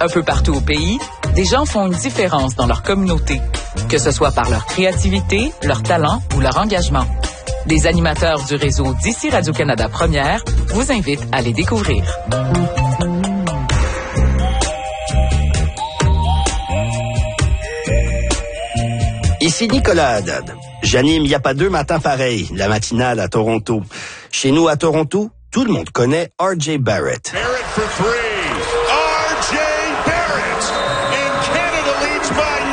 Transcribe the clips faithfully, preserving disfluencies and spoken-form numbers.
Un peu partout au pays, des gens font une différence dans leur communauté, que ce soit par leur créativité, leur talent ou leur engagement. Les animateurs du réseau d'ici Radio-Canada Première vous invitent à les découvrir. Ici Nicolas Haddad. J'anime Y a pas deux matins pareils, la matinale à Toronto. Chez nous à Toronto, tout le monde connaît R J Barrett. Barrett for three. R J Barrett. And Canada leads by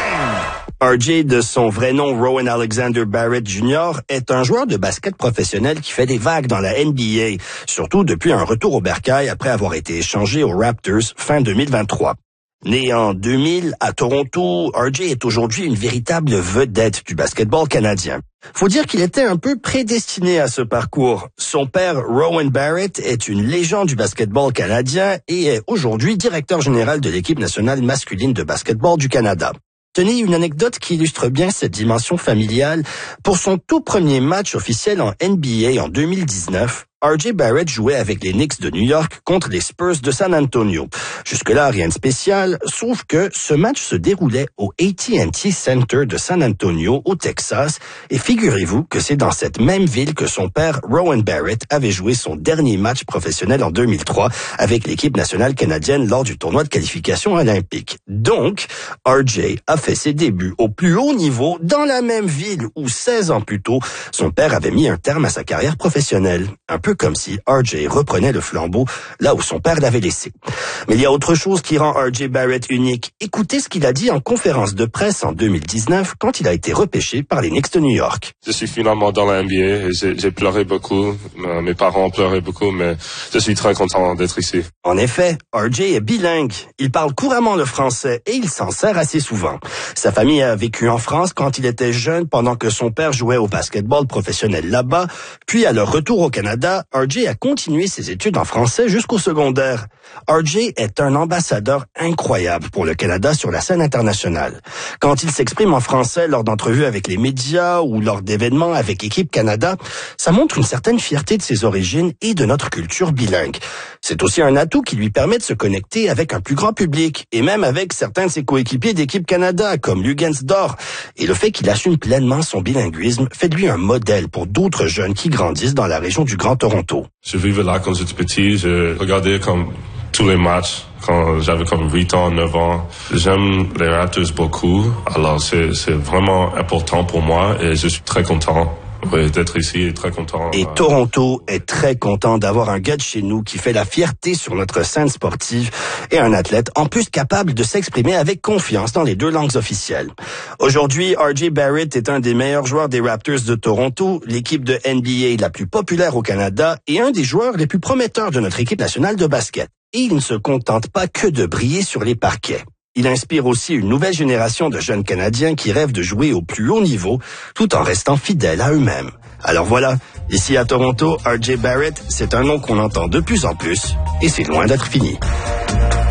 nine. R J, de son vrai nom Rowan Alexander Barrett Junior, est un joueur de basket professionnel qui fait des vagues dans la N B A, surtout depuis un retour au bercail après avoir été échangé aux Raptors fin deux mille vingt-trois. Né en deux mille à Toronto, R J est aujourd'hui une véritable vedette du basketball canadien. Faut dire qu'il était un peu prédestiné à ce parcours. Son père, Rowan Barrett, est une légende du basketball canadien et est aujourd'hui directeur général de l'équipe nationale masculine de basketball du Canada. Tenez une anecdote qui illustre bien cette dimension familiale. Pour son tout premier match officiel en N B A en deux mille dix-neuf, R J Barrett jouait avec les Knicks de New York contre les Spurs de San Antonio. Jusque-là, rien de spécial, sauf que ce match se déroulait au A T and T Center de San Antonio, au Texas, et figurez-vous que c'est dans cette même ville que son père, Rowan Barrett, avait joué son dernier match professionnel en deux mille trois avec l'équipe nationale canadienne lors du tournoi de qualification olympique. Donc, R J a fait ses débuts au plus haut niveau dans la même ville où seize ans plus tôt, son père avait mis un terme à sa carrière professionnelle. Un peu comme si R J reprenait le flambeau là où son père l'avait laissé. Mais il y a autre chose qui rend R J Barrett unique. Écoutez ce qu'il a dit en conférence de presse en deux mille dix-neuf quand il a été repêché par les Knicks de New York. Je suis finalement dans la N B A et j'ai, j'ai pleuré beaucoup. Mes parents ont pleuré beaucoup, mais je suis très content d'être ici. En effet, R J est bilingue. Il parle couramment le français et il s'en sert assez souvent. Sa famille a vécu en France quand il était jeune pendant que son père jouait au basketball professionnel là-bas. Puis à leur retour au Canada, R J a continué ses études en français jusqu'au secondaire. R J est un ambassadeur incroyable pour le Canada sur la scène internationale. Quand il s'exprime en français lors d'entrevues avec les médias ou lors d'événements avec Équipe Canada, ça montre une certaine fierté de ses origines et de notre culture bilingue. C'est aussi un atout qui lui permet de se connecter avec un plus grand public et même avec certains de ses coéquipiers d'Équipe Canada comme Lugens Dor. Et le fait qu'il assume pleinement son bilinguisme fait de lui un modèle pour d'autres jeunes qui grandissent dans la région du Grand Toronto. Je vivais là quand j'étais petit, je regardais comme tous les matchs quand j'avais comme huit ans, neuf ans. J'aime les Raptors beaucoup, alors c'est, c'est vraiment important pour moi et je suis très content. Oui, d'être ici et très content. Et Toronto est très content d'avoir un gars de chez nous qui fait la fierté sur notre scène sportive et un athlète en plus capable de s'exprimer avec confiance dans les deux langues officielles. Aujourd'hui, R J Barrett est un des meilleurs joueurs des Raptors de Toronto, l'équipe de N B A la plus populaire au Canada et un des joueurs les plus prometteurs de notre équipe nationale de basket. Et il ne se contente pas que de briller sur les parquets. Il inspire aussi une nouvelle génération de jeunes Canadiens qui rêvent de jouer au plus haut niveau, tout en restant fidèles à eux-mêmes. Alors voilà, ici à Toronto, R J Barrett, c'est un nom qu'on entend de plus en plus, et c'est loin d'être fini.